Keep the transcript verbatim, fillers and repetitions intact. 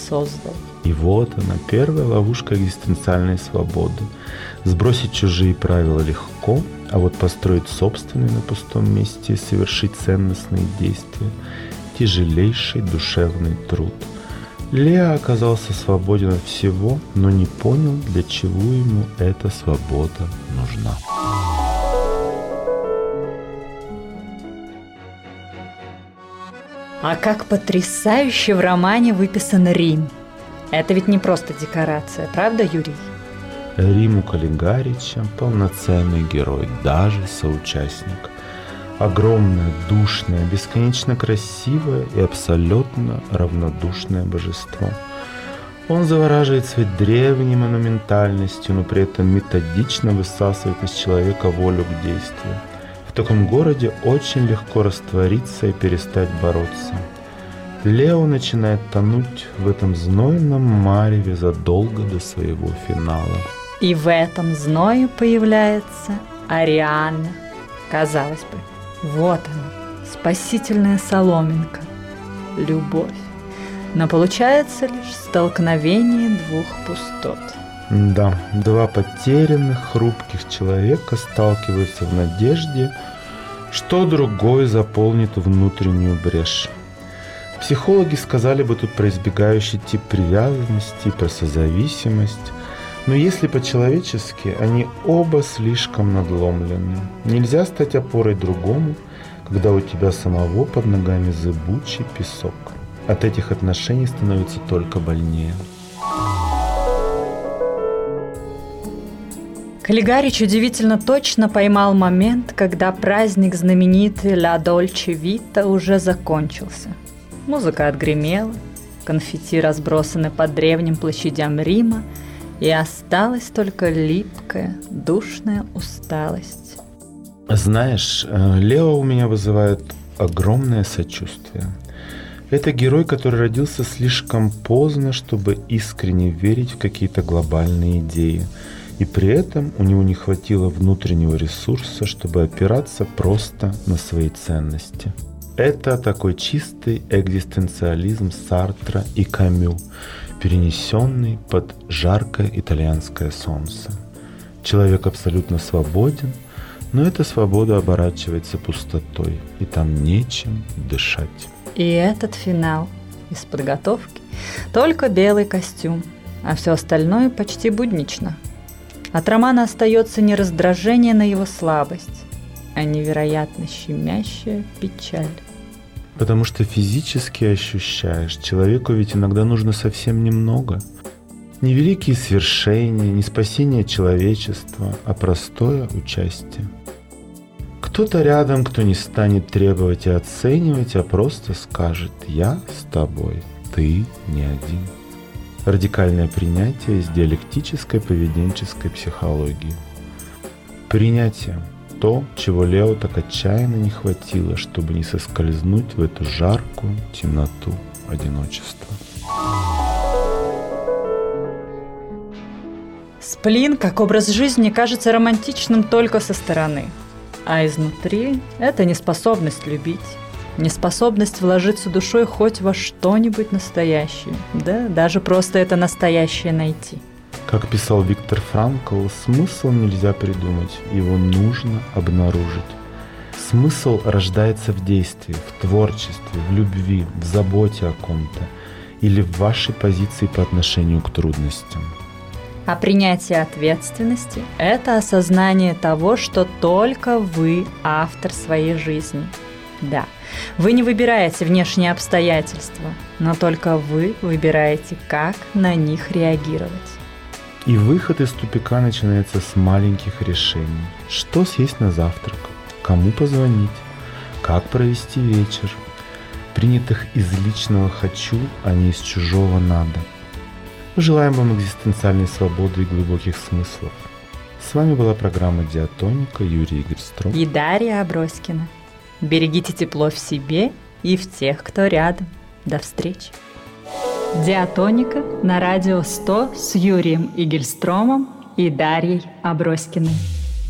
создал. И вот она, первая ловушка экзистенциальной свободы. Сбросить чужие правила легко, а вот построить собственные на пустом месте и совершить ценностные действия – тяжелейший душевный труд. Лео оказался свободен от всего, но не понял, для чего ему эта свобода нужна. А как потрясающе в романе выписан Рим. Это ведь не просто декорация, правда, Юрий? Рим у Каллигарича – полноценный герой, даже соучастник. Огромное, душное, бесконечно красивое и абсолютно равнодушное божество. Он завораживает своей древней монументальностью, но при этом методично высасывает из человека волю к действию. В таком городе очень легко раствориться и перестать бороться. Лео начинает тонуть в этом знойном мареве задолго до своего финала. И в этом зное появляется Ариадна. Казалось бы, вот она, спасительная соломинка, любовь. Но получается лишь столкновение двух пустот. Да, два потерянных, хрупких человека сталкиваются в надежде, что другой заполнит внутреннюю брешь. Психологи сказали бы тут про избегающий тип привязанности, про созависимость. Но если по-человечески, они оба слишком надломлены. Нельзя стать опорой другому, когда у тебя самого под ногами зыбучий песок. От этих отношений становится только больнее. Каллигарич удивительно точно поймал момент, когда праздник знаменитый «Ла Дольче Вита» уже закончился. Музыка отгремела, конфетти разбросаны по древним площадям Рима, и осталась только липкая, душная усталость. Знаешь, Лео у меня вызывает огромное сочувствие. Это герой, который родился слишком поздно, чтобы искренне верить в какие-то глобальные идеи. И при этом у него не хватило внутреннего ресурса, чтобы опираться просто на свои ценности. Это такой чистый экзистенциализм Сартра и Камю, перенесенный под жаркое итальянское солнце. Человек абсолютно свободен, но эта свобода оборачивается пустотой, и там нечем дышать. И этот финал из подготовки только белый костюм, а все остальное почти буднично. От романа остается не раздражение на его слабость, а невероятно щемящая печаль. Потому что физически ощущаешь, человеку ведь иногда нужно совсем немного. Не великие свершения, не спасение человечества, а простое участие. Кто-то рядом, кто не станет требовать и оценивать, а просто скажет: «Я с тобой, ты не один». Радикальное принятие из диалектической поведенческой психологии. Принятие – то, чего Лео так отчаянно не хватило, чтобы не соскользнуть в эту жаркую темноту одиночества. Сплин, как образ жизни, кажется романтичным только со стороны. А изнутри – это неспособность любить, неспособность вложиться душой хоть во что-нибудь настоящее, да, даже просто это настоящее найти. Как писал Виктор Франкл, смысл нельзя придумать, его нужно обнаружить. Смысл рождается в действии, в творчестве, в любви, в заботе о ком-то или в вашей позиции по отношению к трудностям. А принятие ответственности – это осознание того, что только вы автор своей жизни. Да, вы не выбираете внешние обстоятельства, но только вы выбираете, как на них реагировать. И выход из тупика начинается с маленьких решений. Что съесть на завтрак? Кому позвонить? Как провести вечер? Принятых из личного «хочу», а не из чужого «надо». Желаем вам экзистенциальной свободы и глубоких смыслов. С вами была программа «Диатоника», Юрий Игельстром и Дарья Аброськина. Берегите тепло в себе и в тех, кто рядом. До встречи. Диатоника на радио сто с Юрием Игельстромом и Дарьей Аброськиной.